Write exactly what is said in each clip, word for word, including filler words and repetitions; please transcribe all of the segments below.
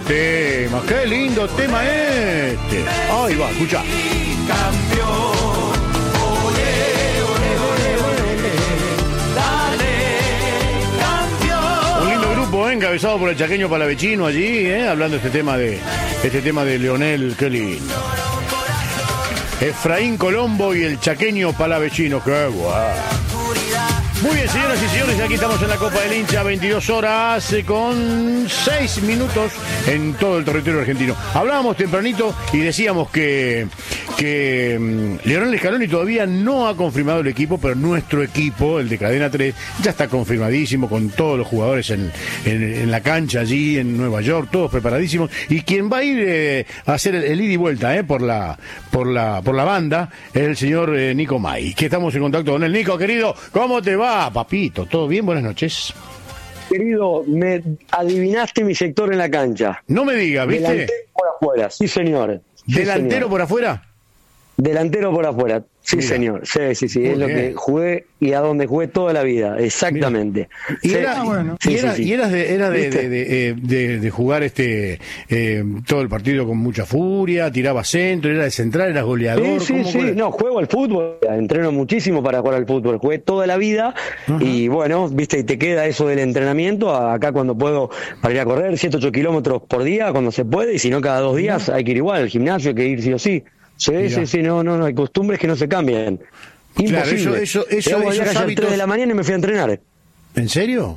tema, qué lindo tema este. Ahí va, escucha. Un lindo grupo, ¿eh? Encabezado por el chaqueño Palavecino allí, ¿eh? Hablando este tema de este tema de Leonel, qué lindo. Efraín Colombo y el chaqueño Palavecino, qué guay. Muy bien, señoras y señores, aquí estamos en la Copa del Hincha, veintidós horas con seis minutos en todo el territorio argentino. Hablábamos tempranito y decíamos que, que um, Leonel Scaloni todavía no ha confirmado el equipo, pero nuestro equipo, el de Cadena tres, ya está confirmadísimo con todos los jugadores en, en, en la cancha allí en Nueva York, todos preparadísimos. Y quien va a ir eh, a hacer el, el ida y vuelta eh, por la por la por la banda es el señor eh, Nico May, que estamos en contacto con él. Nico, querido, ¿cómo te va? Ah, papito, ¿todo bien? Buenas noches. Querido, me adivinaste mi sector en la cancha. No me digas, ¿viste? Delantero por afuera, sí señor. Sí, ¿Delantero señor. por afuera? Delantero por afuera, sí Mira. señor. Sí, sí, sí, es lo que jugué y a donde jugué toda la vida, exactamente. Y, sí. era, bueno. y, era, sí, sí. y eras de, era de, de, de, de, de jugar este eh, todo el partido con mucha furia, tiraba centro, era de central, eras goleador. Sí, sí, sí, no, juego al fútbol, entreno muchísimo para jugar al fútbol, jugué toda la vida. Ajá. Y bueno, viste, y te queda eso del entrenamiento, acá cuando puedo para ir a correr siete, ocho kilómetros por día, cuando se puede, y si no cada dos días Ajá. hay que ir igual al gimnasio, hay que ir sí o sí. Sí, Mirá. sí, sí, no, no, no, hay costumbres que no se cambian. Imposible. Claro, eso, eso, eso, eso esos hábitos... tres de la mañana y me fui a entrenar. ¿En serio?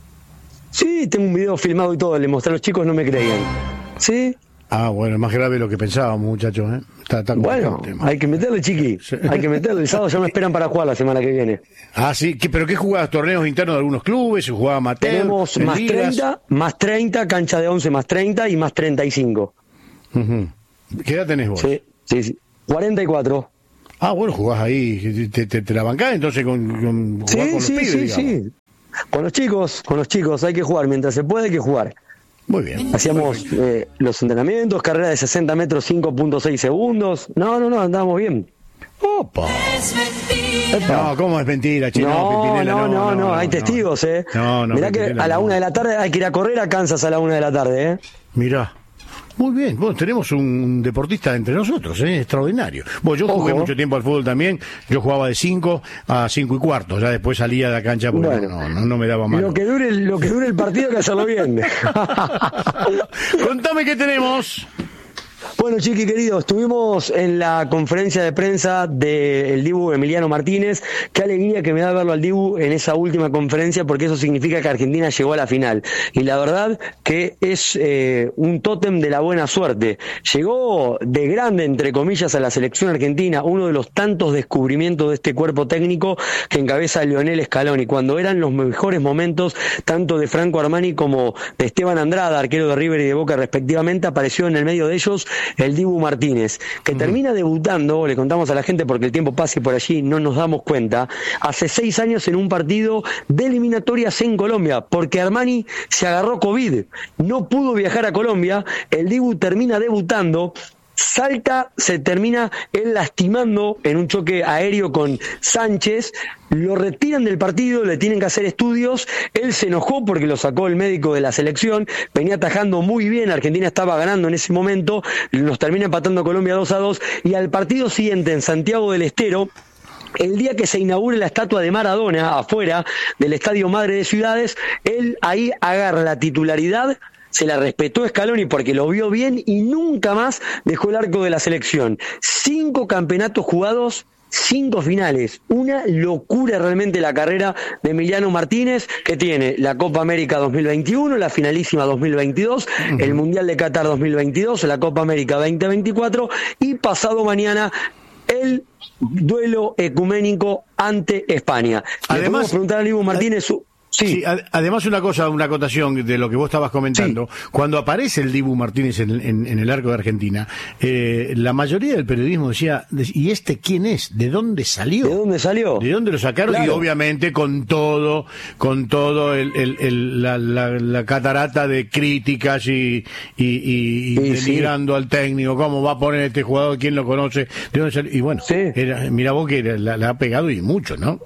Sí, tengo un video filmado y todo, le mostré a los chicos, no me creían. ¿Sí? Ah, bueno, es más grave de lo que pensábamos, muchachos, ¿eh? Está, está bueno, hay que meterle, chiqui, sí. hay que meterle. El sábado ya me esperan para jugar la semana que viene. Ah, sí, ¿Qué, ¿pero qué jugabas? ¿Torneos internos de algunos clubes? ¿Se jugaba amateur? Tenemos más ligas? treinta, más treinta, cancha de once más treinta y más treinta y cinco. Uh-huh. ¿Qué edad tenés vos? Sí. Sí, sí, cuarenta y cuatro. Ah, bueno, jugás ahí, te, te, te la bancás entonces con, con, sí, con los sí, pibes, sí, digamos. sí. Con los chicos, con los chicos hay que jugar, mientras se puede hay que jugar. Muy bien. Hacíamos eh, los entrenamientos, carrera de sesenta metros, cinco punto seis segundos. No, no, no, andábamos bien. Opa. No, ¿cómo es mentira, chino? No, Pimpinela, no, no, no, no, no, hay testigos, ¿eh? No, no. Mirá que a la una de la tarde hay que ir a correr a Kansas a la una de la tarde, ¿eh? Mirá. Muy bien, bueno, tenemos un deportista entre nosotros, ¿eh? Extraordinario. Bueno, yo jugué Ojo. mucho tiempo al fútbol también, yo jugaba de cinco a cinco y cuarto, ya después salía de la cancha porque bueno, no, no, no me daba mal. Lo que dure, lo que dure el partido hay que hacerlo bien. Contame qué tenemos. Bueno, chiqui querido, estuvimos en la conferencia de prensa del Dibu Emiliano Martínez. Qué alegría que me da verlo al Dibu en esa última conferencia, porque eso significa que Argentina llegó a la final. Y la verdad que es eh, un tótem de la buena suerte. Llegó de grande, entre comillas, a la selección argentina, uno de los tantos descubrimientos de este cuerpo técnico que encabeza Leonel Scaloni, cuando eran los mejores momentos tanto de Franco Armani como de Esteban Andrada, arquero de River y de Boca respectivamente. Apareció en el medio de ellos el Dibu Martínez, que uh-huh. termina debutando, le contamos a la gente porque el tiempo pasa y por allí no nos damos cuenta, hace seis años en un partido de eliminatorias en Colombia, porque Armani se agarró COVID, no pudo viajar a Colombia, el Dibu termina debutando, salta, se termina él lastimando en un choque aéreo con Sánchez, lo retiran del partido, le tienen que hacer estudios, él se enojó porque lo sacó el médico de la selección, venía atajando muy bien, Argentina estaba ganando en ese momento, nos termina empatando Colombia dos a dos, y al partido siguiente en Santiago del Estero, el día que se inaugure la estatua de Maradona afuera del Estadio Madre de Ciudades, él ahí agarra la titularidad, se la respetó Scaloni porque lo vio bien y nunca más dejó el arco de la selección. Cinco campeonatos jugados, cinco finales. Una locura realmente la carrera de Emiliano Martínez, que tiene la Copa América dos mil veintiuno, la finalísima dos mil veintidós, uh-huh. el Mundial de Qatar dos mil veintidós, la Copa América veinte veinticuatro y pasado mañana el duelo ecuménico ante España. Le podemos preguntar a Dibu Martínez... Su... Sí. sí, además una cosa, una acotación de lo que vos estabas comentando, sí. Cuando aparece el Dibu Martínez en, en, en el arco de Argentina, eh, la mayoría del periodismo decía, ¿y este quién es? ¿De dónde salió? ¿De dónde salió? ¿De dónde lo sacaron? Claro. Y obviamente con todo, con todo el, el, el, la, la, la catarata de críticas y, y, y, y denigrando sí. al técnico, ¿cómo va a poner este jugador? ¿Quién lo conoce? ¿De dónde salió? Y bueno, sí. era, mira vos que la, la ha pegado y mucho, ¿no?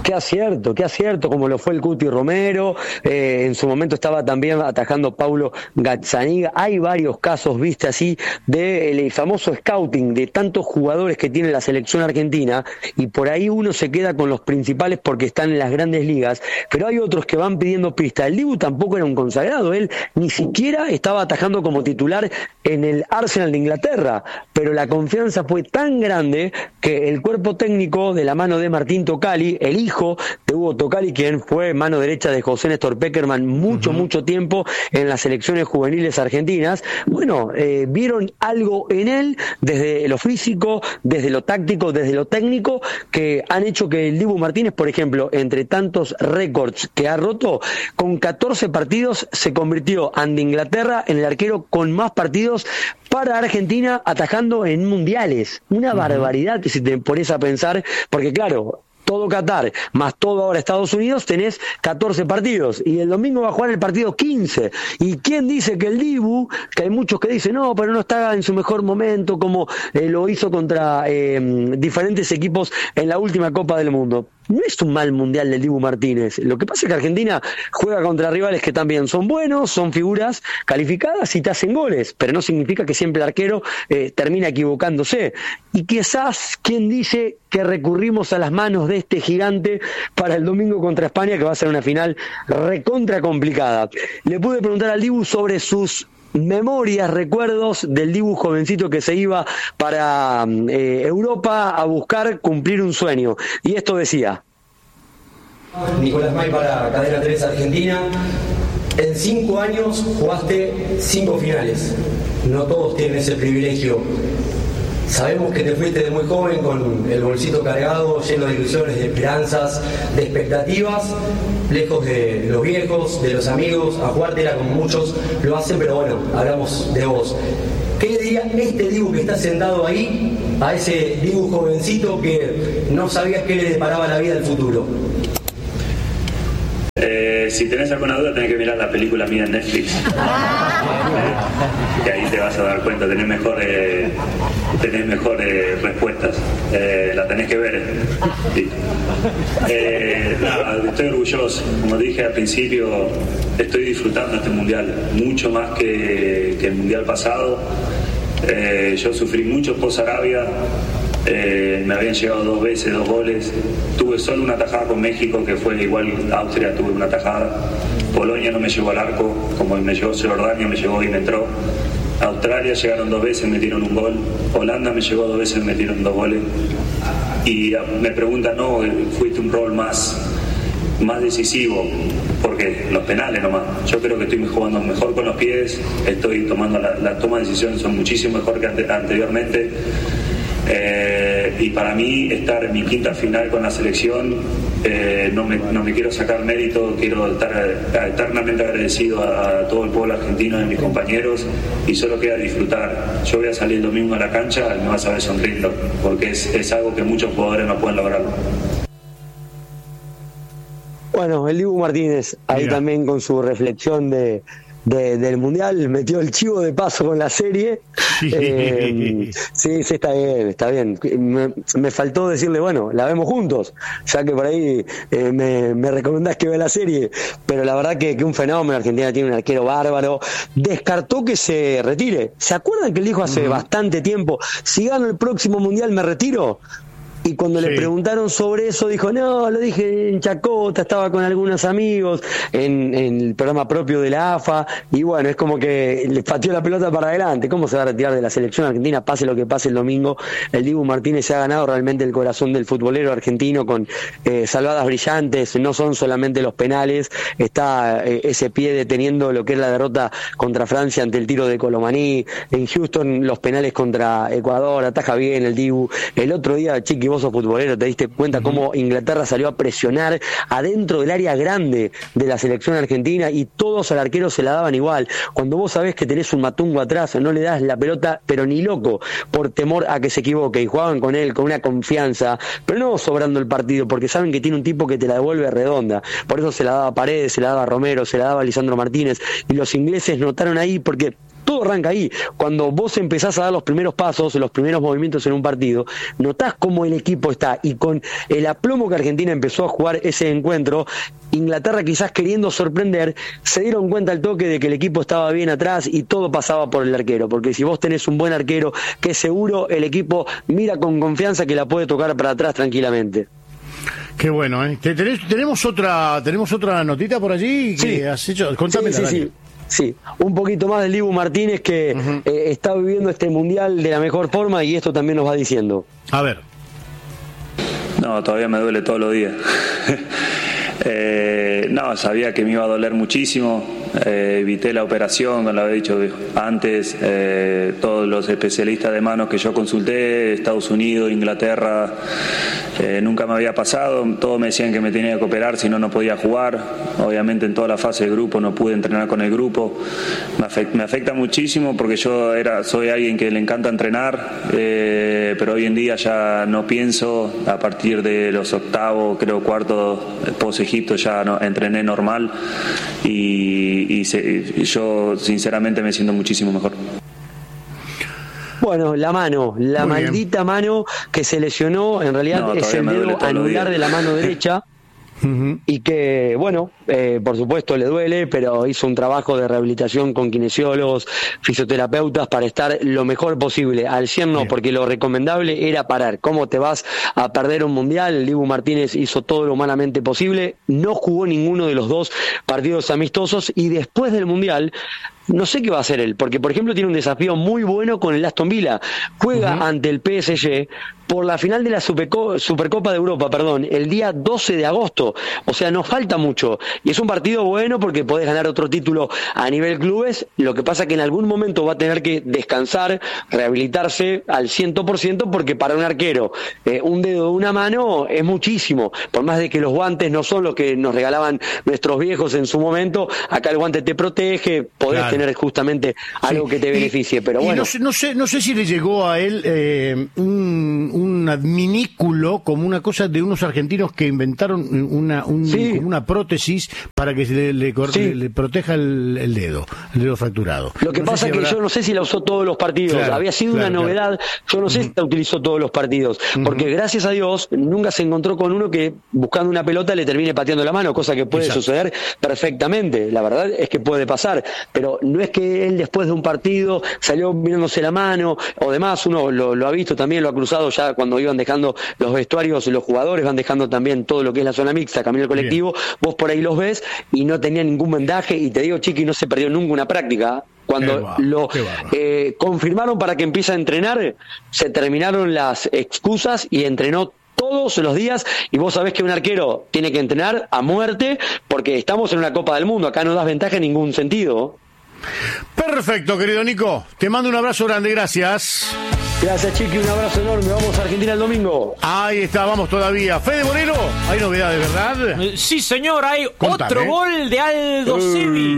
Qué acierto, qué acierto, como lo fue el Cuti Romero, eh, en su momento estaba también atajando Paulo Gazzaniga. Hay varios casos, viste, así, del famoso scouting de tantos jugadores que tiene la selección argentina, y por ahí uno se queda con los principales porque están en las grandes ligas, pero hay otros que van pidiendo pista. El Dibu tampoco era un consagrado, él ni siquiera estaba atajando como titular en el Arsenal de Inglaterra, pero la confianza fue tan grande que el cuerpo técnico, de la mano de Martín Tocali, el hijo de Hugo Tocali, quien fue mano derecha de José Néstor Peckerman mucho, uh-huh. mucho tiempo en las selecciones juveniles argentinas, bueno, eh, vieron algo en él, desde lo físico, desde lo táctico, desde lo técnico, que han hecho que el Dibu Martínez, por ejemplo, entre tantos récords que ha roto, con catorce partidos se convirtió ante Inglaterra en el arquero con más partidos para Argentina atajando en mundiales. Una uh-huh. barbaridad que si te pones a pensar, porque claro, todo Qatar, más todo ahora Estados Unidos, tenés catorce partidos, y el domingo va a jugar el partido quince, y quién dice que el Dibu, que hay muchos que dicen, no, pero no está en su mejor momento, como eh, lo hizo contra eh, diferentes equipos en la última Copa del Mundo. No es un mal mundial del Dibu Martínez. Lo que pasa es que Argentina juega contra rivales que también son buenos, son figuras calificadas y te hacen goles, pero no significa que siempre el arquero eh, termina equivocándose. Y quizás, ¿quién dice que recurrimos a las manos de este gigante para el domingo contra España, que va a ser una final recontra complicada? Le pude preguntar al Dibu sobre sus memorias, recuerdos del Dibu jovencito que se iba para eh, Europa a buscar cumplir un sueño, y esto decía: Nicolás May para Cadena tres Argentina. En cinco años jugaste cinco finales, no todos tienen ese privilegio. Sabemos que te fuiste de muy joven con el bolsito cargado, lleno de ilusiones, de esperanzas, de expectativas, lejos de los viejos, de los amigos, a jugártela como muchos lo hacen, pero bueno, hablamos de vos. ¿Qué le diría este Dibu que está sentado ahí a ese Dibu jovencito que no sabías qué le deparaba la vida del futuro? Eh, si tenés alguna duda tenés que mirar la película mía en Netflix, eh, que ahí te vas a dar cuenta, tenés mejores, tenés mejores respuestas, eh, la tenés que ver. Sí. Eh, no, estoy orgulloso, como dije al principio, estoy disfrutando este mundial, mucho más que, que el mundial pasado. Eh, yo sufrí mucho post Arabia. Eh, me habían llegado dos veces, dos goles. Tuve solo una tajada con México, que fue igual Austria, tuve una tajada. Polonia no me llegó al arco, como me llegó Jordania, me llegó y me entró. Australia llegaron dos veces, metieron un gol. Holanda me llegó dos veces, me metieron dos goles. Y me preguntan, no, fuiste un rol más, más decisivo, porque los penales nomás. Yo creo que estoy jugando mejor con los pies, estoy tomando la, la toma de decisiones son muchísimo mejor que ante, anteriormente. Eh, y para mí estar en mi quinta final con la selección, eh, no, me, no me quiero sacar mérito, quiero estar eternamente agradecido a, a todo el pueblo argentino, a mis compañeros, y solo queda disfrutar. Yo voy a salir el domingo a la cancha y me vas a ver sonriendo, porque es, es algo que muchos jugadores no pueden lograr. Bueno, el Dibu Martínez ahí Mira. también con su reflexión de De, del mundial, metió el chivo de paso con la serie. eh, sí, sí, está bien, está bien. Me, me faltó decirle, bueno, la vemos juntos, ya que por ahí eh, me, me recomendás que vea la serie, pero la verdad que, que un fenómeno. Argentina tiene un arquero bárbaro. Descartó que se retire. ¿Se acuerdan que él dijo hace uh-huh. bastante tiempo, si gano el próximo mundial me retiro? Y cuando sí. le preguntaron sobre eso, dijo, no, lo dije en Chacota, estaba con algunos amigos, en, en el programa propio de la A F A, y bueno, es como que le pateó la pelota para adelante. ¿Cómo se va a retirar de la selección argentina? Pase lo que pase el domingo. El Dibu Martínez se ha ganado realmente el corazón del futbolero argentino con eh, salvadas brillantes. No son solamente los penales, está eh, ese pie deteniendo lo que es la derrota contra Francia ante el tiro de Colomaní. En Houston, los penales contra Ecuador, ataja bien el Dibu. El otro día, Chiqui, vos sos futbolero, te diste cuenta uh-huh. cómo Inglaterra salió a presionar adentro del área grande de la selección argentina y todos al arquero se la daban igual. Cuando vos sabés que tenés un matungo atrás, no le das la pelota, pero ni loco, por temor a que se equivoque, y jugaban con él con una confianza, pero no sobrando el partido, porque saben que tiene un tipo que te la devuelve redonda. Por eso se la daba a Paredes, se la daba a Romero, se la daba a Lisandro Martínez, y los ingleses notaron ahí, porque todo arranca ahí. Cuando vos empezás a dar los primeros pasos, los primeros movimientos en un partido, notás cómo el equipo está, y con el aplomo que Argentina empezó a jugar ese encuentro, Inglaterra quizás queriendo sorprender, se dieron cuenta al toque de que el equipo estaba bien atrás y todo pasaba por el arquero, porque si vos tenés un buen arquero, que seguro el equipo mira con confianza que la puede tocar para atrás tranquilamente. Qué bueno, ¿eh? ¿Tenés, tenemos otra tenemos otra notita por allí que sí. has hecho? Contámela, sí, sí, sí. Sí, un poquito más del Dibu Martínez, que uh-huh. eh, está viviendo este mundial de la mejor forma, y esto también nos va diciendo. A ver. No, todavía me duele todos los días. eh, no, sabía que me iba a doler muchísimo. Eh, evité la operación, como lo había dicho antes. Eh, todos los especialistas de manos que yo consulté, Estados Unidos, Inglaterra, eh, nunca me había pasado. Todos me decían que me tenía que operar, si no, no podía jugar. Obviamente en toda la fase de grupo no pude entrenar con el grupo. Me afecta, me afecta muchísimo, porque yo era soy alguien que le encanta entrenar, eh, pero hoy en día ya no pienso. A partir de los octavos, creo cuartos, post Egipto, ya no, entrené normal, y y se, yo sinceramente me siento muchísimo mejor. Bueno, la mano, la Muy maldita bien. mano que se lesionó, en realidad no, es el dedo anular de la mano derecha. Uh-huh. Y que, bueno, eh, por supuesto le duele, pero hizo un trabajo de rehabilitación con kinesiólogos, fisioterapeutas, para estar lo mejor posible. Al cien no, Bien. porque lo recomendable era parar. ¿Cómo te vas a perder un mundial? El Dibu Martínez hizo todo lo humanamente posible, no jugó ninguno de los dos partidos amistosos, y después del mundial no sé qué va a hacer él, porque por ejemplo tiene un desafío muy bueno con el Aston Villa. Juega uh-huh. ante el P S G por la final de la Superco- Supercopa de Europa, perdón, el día doce de agosto. O sea, nos falta mucho. Y es un partido bueno porque podés ganar otro título a nivel clubes. Lo que pasa que en algún momento va a tener que descansar, rehabilitarse al cien por ciento, porque para un arquero eh, un dedo de una mano es muchísimo. Por más de que los guantes no son los que nos regalaban nuestros viejos en su momento, acá el guante te protege, podés claro. tener justamente algo sí. que te beneficie. Pero y bueno. No sé, no sé, no sé si le llegó a él eh, un, un adminículo, como una cosa de unos argentinos que inventaron una, un, sí. como una prótesis para que le, le, sí. le, le proteja el, el dedo, el dedo fracturado. Lo que no pasa es si que habrá... yo no sé si la usó todos los partidos, claro, había sido claro, una novedad, claro. yo no sé uh-huh. si la utilizó todos los partidos, uh-huh. porque gracias a Dios nunca se encontró con uno que buscando una pelota le termine pateando la mano, cosa que puede Exacto. suceder perfectamente, la verdad es que puede pasar, pero no es que él después de un partido salió mirándose la mano o demás. Uno lo, lo ha visto también, lo ha cruzado ya cuando iban dejando los vestuarios, los jugadores van dejando también todo lo que es la zona mixta, camino al colectivo, Bien. vos por ahí los ves y no tenía ningún vendaje, y te digo, Chiqui, no se perdió nunca una práctica. Cuando va, lo eh, confirmaron para que empiece a entrenar, se terminaron las excusas y entrenó todos los días. Y vos sabés que un arquero tiene que entrenar a muerte, porque estamos en una Copa del Mundo, acá no das ventaja en ningún sentido. Perfecto, querido Nico, te mando un abrazo grande, gracias. Gracias, Chiqui, un abrazo enorme. Vamos a Argentina el domingo. Ahí está, vamos todavía. Fede Moreno, hay novedades, ¿verdad? Sí, señor, hay Contame. otro gol de Aldo uh, Civi.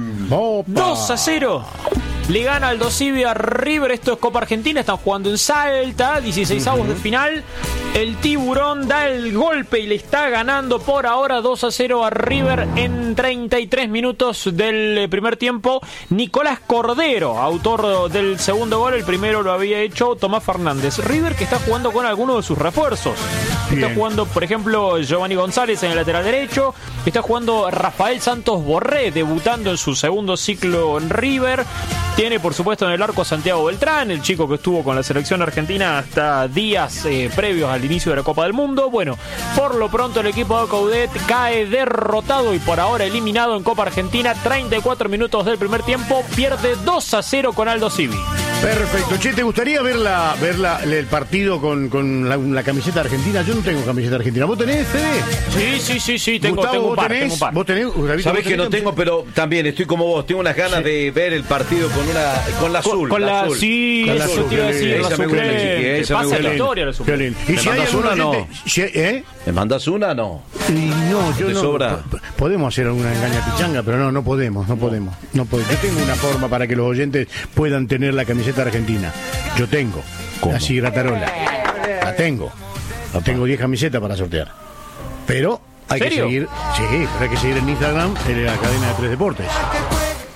dos a cero. Le gana Aldo Civi a River. Esto es Copa Argentina, están jugando en Salta, dieciseisavos uh-huh. de final. El Tiburón da el golpe y le está ganando por ahora dos a cero a River en treinta y tres minutos del primer tiempo. Nicolás Cordero, autor del segundo gol, el primero lo había hecho Tomás Fernández. River que está jugando con algunos de sus refuerzos. Bien. Está jugando, por ejemplo, Giovanni González en el lateral derecho. Está jugando Rafael Santos Borré, debutando en su segundo ciclo en River. Tiene, por supuesto, en el arco a Santiago Beltrán, el chico que estuvo con la selección argentina hasta días eh, previos al inicio de la Copa del Mundo. Bueno, por lo pronto el equipo de Coudet cae derrotado y por ahora eliminado en Copa Argentina. treinta y cuatro minutos del primer tiempo, pierde dos a cero con Aldo Civi. Perfecto. Che, ¿te gustaría ver, la, ver la, el partido con, con la, la camiseta argentina? Yo no tengo camiseta argentina. ¿Vos tenés, Fede? Sí, sí, sí, sí. Tengo, Gustavo, tengo un par, tenés, tengo un par. ¿Vos tenés? Gustavo, Sabés que no tengo, pero también estoy como vos. Tengo unas ganas sí. de ver el partido con una con la azul. Con la, la azul. Sí, con la eso azul. te iba a decir. Esa me gusta, chiqui. Esa me gusta. La historia, la ¿Y si hay alguna no? Si, ¿Eh? ¿Me mandas una no? Y no, yo ¿Te no. sobra? Podemos hacer una engaña pichanga, pero no, no podemos, no, no. podemos. No podemos. Yo tengo una forma para que los oyentes puedan tener la camiseta argentina. Yo tengo. ¿Cómo? Así, Gratarola. La tengo. No tengo diez camisetas para sortear. Pero hay ¿Serio? que seguir. Sí, pero hay que seguir en Instagram, en la cadena de Tres Deportes.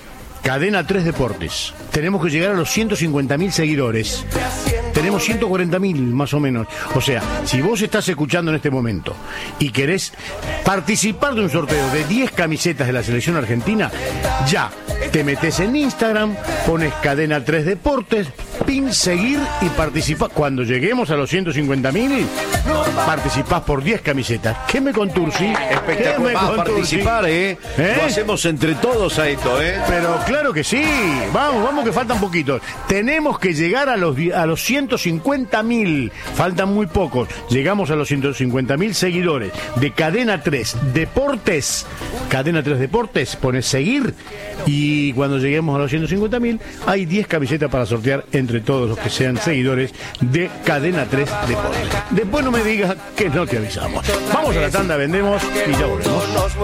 Cadena tres Deportes. Tenemos que llegar a los ciento cincuenta mil seguidores. Tenemos ciento cuarenta mil más o menos. O sea, si vos estás escuchando en este momento y querés participar de un sorteo de diez camisetas de la selección argentina, ya te metés en Instagram, pones Cadena tres Deportes, pin, seguir y participás. Cuando lleguemos a los ciento cincuenta mil, participás por diez camisetas. ¿Qué me contursi? Espectacular. Vas a participar, ¿eh? ¿eh? Lo hacemos entre todos a esto, ¿eh? Pero claro que sí. Vamos, vamos que faltan poquitos. Tenemos que llegar a los, a los ciento cincuenta mil. Faltan muy pocos. Llegamos a los ciento cincuenta mil seguidores de Cadena tres Deportes. Cadena tres Deportes, pones seguir y cuando lleguemos a los ciento cincuenta mil hay diez camisetas para sortear entre todos los que sean seguidores de Cadena tres Deportes. Después no me digas que no te avisamos. Vamos a la tanda, vendemos y ya volvemos.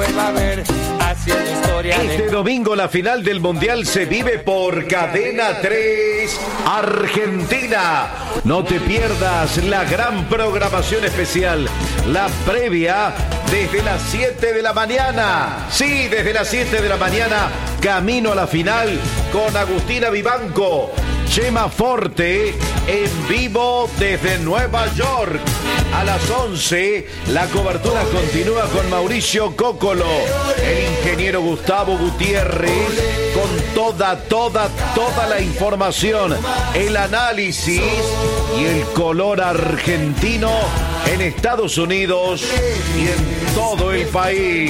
Este domingo la final del Mundial se vive por Cadena tres Argentina. No te pierdas la gran programación especial, la previa desde las siete de la mañana. Sí, desde las siete de la mañana, camino a la final con Agustina Vivanco, Chema Forte en vivo desde Nueva York. A las once la cobertura continúa con Mauricio Cócolo, el ingeniero Gustavo Gutiérrez, con toda, toda, toda la información, el análisis y el color argentino en Estados Unidos y en todo el país.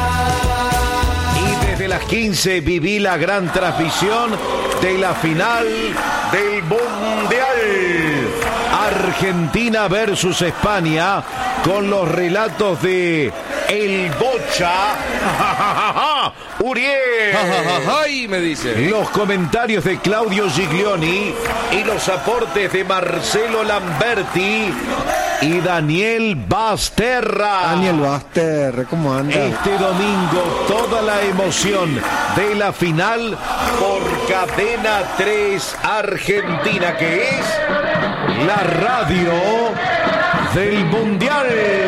Y desde las quince viví la gran transmisión de la final del Mundial. Argentina versus España, con los relatos de El Bocha Uriel. Ay, me dice. Los comentarios de Claudio Giglioni y los aportes de Marcelo Lamberti y Daniel Basterra. Daniel Basterra, ¿cómo anda? Este domingo toda la emoción de la final por Cadena tres Argentina, que es la radio del Mundial.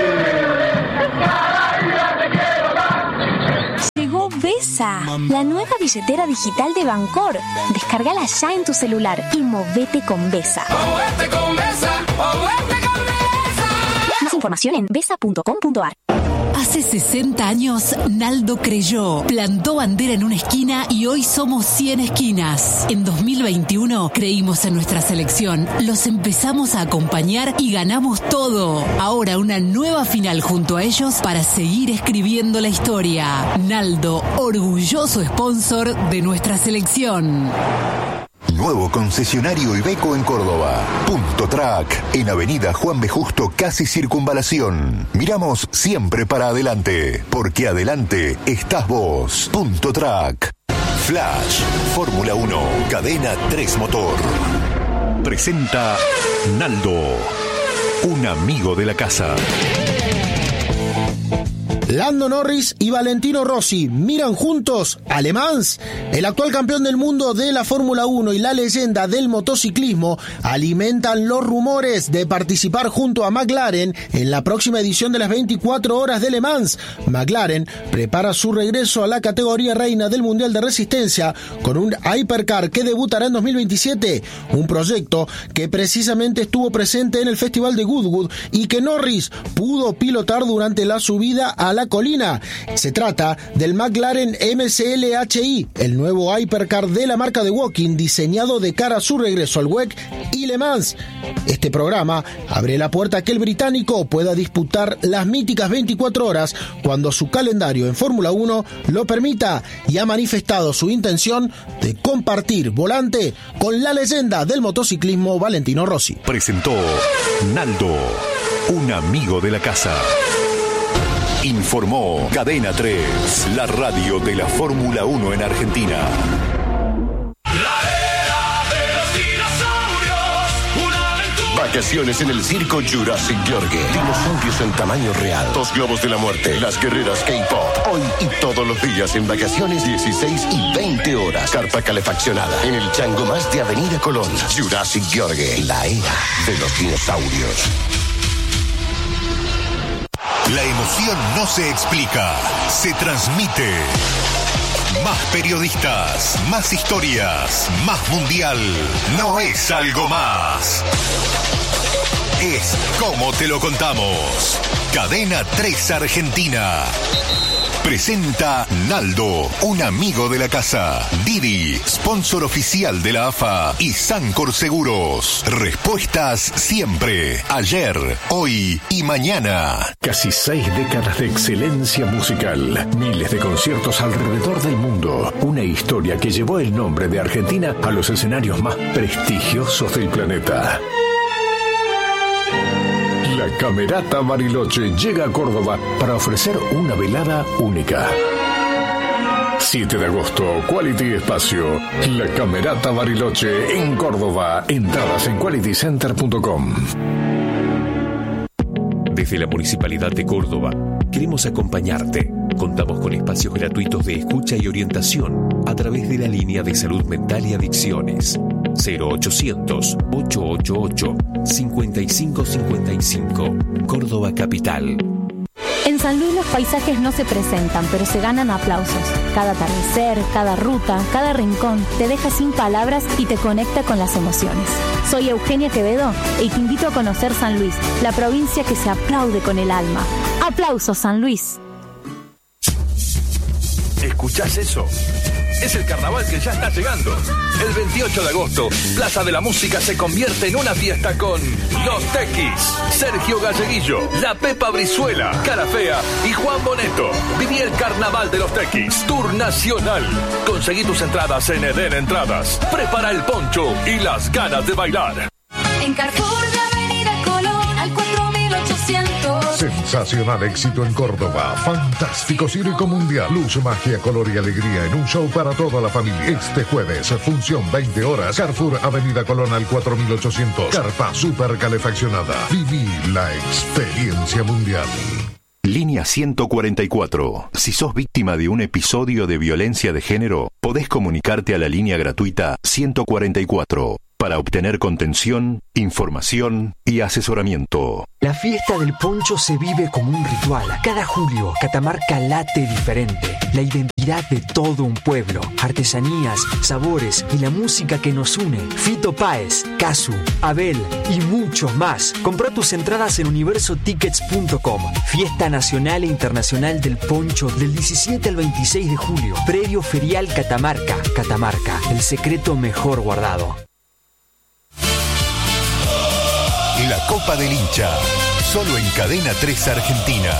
Llegó Vesa, la nueva billetera digital de Bancor. Descárgala ya en tu celular y movete con Vesa. ¡Movete con Vesa! ¡Movete con Vesa! Más información en vesa punto com punto ar. Hace sesenta años, Naldo creyó, plantó bandera en una esquina y hoy somos cien esquinas. En dos mil veintiuno creímos en nuestra selección, los empezamos a acompañar y ganamos todo. Ahora una nueva final junto a ellos para seguir escribiendo la historia. Naldo, orgulloso sponsor de nuestra selección. Nuevo concesionario Iveco en Córdoba. Punto Track, en Avenida Juan B. Justo, casi Circunvalación. Miramos siempre para adelante, porque adelante estás vos. Punto Track. Flash, Fórmula uno, Cadena tres Motor. Presenta Naldo, un amigo de la casa. Lando Norris y Valentino Rossi miran juntos a Le Mans. El actual campeón del mundo de la Fórmula uno y la leyenda del motociclismo alimentan los rumores de participar junto a McLaren en la próxima edición de las veinticuatro horas de Le Mans. McLaren prepara su regreso a la categoría reina del Mundial de Resistencia con un Hypercar que debutará en dos mil veintisiete, un proyecto que precisamente estuvo presente en el Festival de Goodwood y que Norris pudo pilotar durante la subida a la colina. Se trata del McLaren M C L H I, el nuevo Hypercar de la marca de Woking, diseñado de cara a su regreso al W E C y Le Mans. Este programa abre la puerta a que el británico pueda disputar las míticas veinticuatro horas cuando su calendario en Fórmula uno lo permita, y ha manifestado su intención de compartir volante con la leyenda del motociclismo Valentino Rossi. Presentó Naldo, un amigo de la casa. Informó Cadena tres, la radio de la Fórmula uno en Argentina. Vacaciones en el circo Jurassic York. Dinosaurios en tamaño real. Dos globos de la muerte. Las guerreras K-pop. Hoy y todos los días en vacaciones, dieciséis y veinte horas. Carpa calefaccionada. En el Chango Más de Avenida Colón. Jurassic York. La era de los dinosaurios. La emoción no se explica, se transmite. Más periodistas, más historias, más mundial. No es algo más. Es como te lo contamos. Cadena tres Argentina. Presenta Naldo, un amigo de la casa. Didi, sponsor oficial de la A F A. Y Sancor Seguros. Respuestas siempre. Ayer, hoy y mañana. Casi seis décadas de excelencia musical. Miles de conciertos alrededor del mundo. Una historia que llevó el nombre de Argentina a los escenarios más prestigiosos del planeta. La Camerata Bariloche llega a Córdoba para ofrecer una velada única. siete de agosto, Quality Espacio. La Camerata Bariloche en Córdoba. Entradas en quality center punto com. Desde la Municipalidad de Córdoba, queremos acompañarte. Contamos con espacios gratuitos de escucha y orientación a través de la línea de salud mental y adicciones. cero ochocientos, ochocientos ochenta y ocho, cincuenta y cinco cincuenta y cinco. Córdoba Capital. En San Luis los paisajes no se presentan, pero se ganan aplausos. Cada atardecer, cada ruta, cada rincón te deja sin palabras y te conecta con las emociones. Soy Eugenia Quevedo y te invito a conocer San Luis, la provincia que se aplaude con el alma. ¡Aplausos, San Luis! ¿Escuchás eso? Es el carnaval que ya está llegando. El veintiocho de agosto, Plaza de la Música se convierte en una fiesta con Los Tequis, Sergio Galleguillo, La Pepa Brizuela, Cara Fea y Juan Boneto. Viví el carnaval de Los Tequis, Tour Nacional. Conseguí tus entradas en Eden Entradas. Prepara el poncho y las ganas de bailar. En Carrefour de Avenida Colón, al cuatro mil ochocientos. Sensacional éxito en Córdoba. Fantástico circo mundial. Luz, magia, color y alegría en un show para toda la familia. Este jueves, función veinte horas. Carrefour Avenida Colón al cuatro mil ochocientos. Carpa super calefaccionada. Viví la experiencia mundial. Línea ciento cuarenta y cuatro. Si sos víctima de un episodio de violencia de género, podés comunicarte a la línea gratuita ciento cuarenta y cuatro para obtener contención, información y asesoramiento. La fiesta del poncho se vive como un ritual. Cada julio, Catamarca late diferente. La identidad de todo un pueblo, artesanías, sabores y la música que nos une. Fito Páez, Casu, Abel y muchos más. Comprá tus entradas en universo tickets punto com. Fiesta Nacional e Internacional del Poncho del diecisiete al veintiséis de julio. Predio Ferial Catamarca. Catamarca, el secreto mejor guardado. La Copa del Hincha, solo en Cadena tres Argentina.